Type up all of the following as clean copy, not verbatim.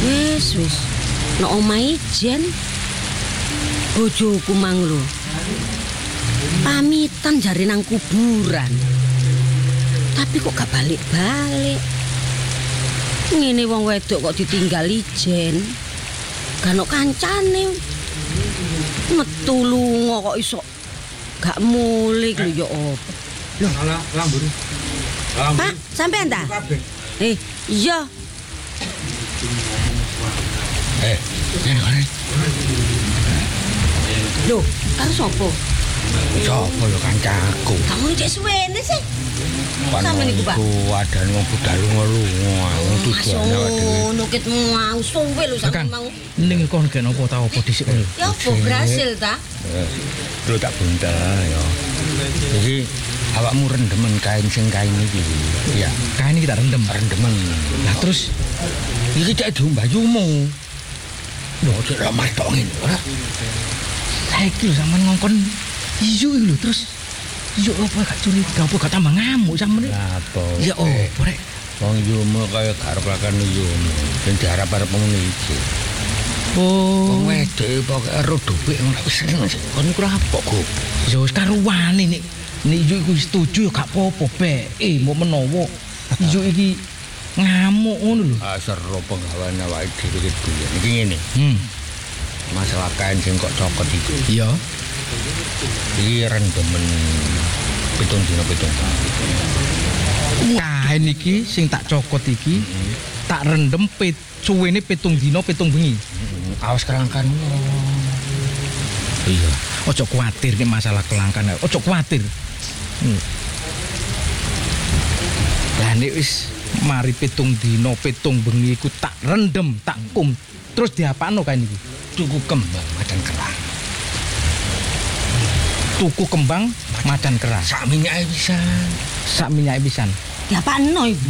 Wis. Nek omahe Jen bojoku mang lho. Pamitan jare nang kuburan. Tapi kok gak balik-balik. Ngene wong wedok kok ditinggal Jen. Gak ono kancane. Metu lunga kok iso gak mulik lho ya apa. Loh, lambur. Pak, sampean ta? Iya. Ngene. Loh, karo sapa? Sopo yo kancaku. Kamu cek suwene sih. Sama niku, Pak. Adane wong budal lunga-lunga, wong tujuane awake dhewe. Ngono ket mau suwe lho sampe mau. Ning kon gen apa ta apa dhisik lho. Ya apa berhasil ta? Lho tak buntel ya. Iki awakmu rendemen kain sing kain iki. Iya, Kain iki tak rendem. rendemen. Lah terus Iki cek diumbayumu. Lho cek ramah tok ngene ora. saiki lho sampean ngongkon iyo iki lho terus iyo apa gak curiga apa gak tambah ngamuk sampean. Lah apa? Ya apa rek? Wong yumu kaya garap-garap yumu. Sing diharap-harap ngono iki. Wong Oh. wedok pokoke ero dhuwit ora seneng sih. Kon iku apa kok? Ya wis karuwane nek iyo iku setuju ya gak apa-apa bek. Mbok menawa iyo iki ngamuk ngono lho. Seru penggawean awake dhewe iki biyen. Iki ngene. Masalah kain sing kok cokot iku. Iya. Iki rendemen 7 dina 7 tahun. Kain iki sing tak cokot iki tak rendem suwene 7 dina 7 bengi. Awas kelangkan. Iya. Ojo kuwatir nek masalah kelangkan. Ojo kuwatir. Lah nek wis mari 7 dina 7 bengi iku tak rendem, tak kum. Terus diapakno kain iki? Tuku kembang macan kerang. Tuku kembang macan kerang. Sak minyake pisan. Sak minyake pisan. Diapakno iku?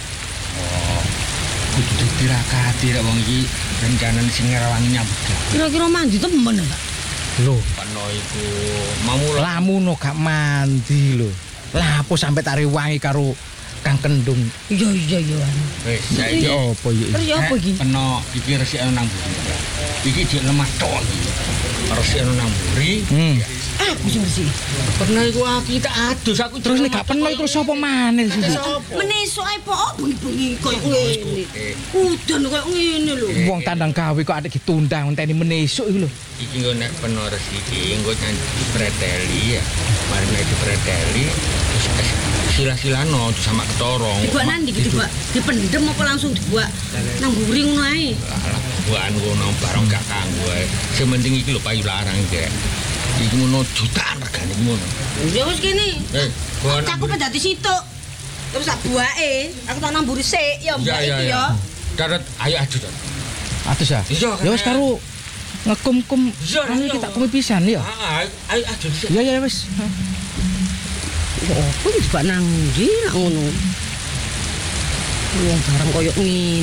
Kudu ditirakati rek wong iki rencanane sing ngerawangi nyambut. Kira-kira mandi temen ta? Lho, Peno iku mau lamuno gak mandi lho. Lah apa sampe tak rewangi karo Kang Kendung. Iya. wis Iki saiki apa ya? Terus ya apa iki? peno iki resikno nang mburi. Iki dik lemah tok iki. Resikno nang mburi. Aku sing bersih. Pernah iku aku tak adus aku Terus nek gak peno terus sapa maneh sih? Menesuk ae pok bengi-bengi koyo ngene. Udan koyo ngene lho. Wong tandang gawe kok adek ditundang ngenteni menesuk iki lho. iki nggo nek peno resiki engko dipreteli ya. Mari nek dipreteli terus sila-silano sama ketorong. Dibuat nandi dibuat dipendem apa langsung dibuat nang mburi ngono ae. Alah buan ngono barang gak kanggo ae. Sing penting iki lho payu larang iki. Iki ngono jutaan regane iki ngono. Ya wis kene. Bon. Aku pendati situk. Terus tak buake, aku tak namburi sik ya mbak iki ya. Darat ayo adus. Atus ya? Iya, Ya wis karo ngekum-kum Iya, anu iya. kita kumi pisan ya. Ayo adus. Ya wis. Ya apa iki mbak nang ndi nak ngono. Wong barang koyo ngene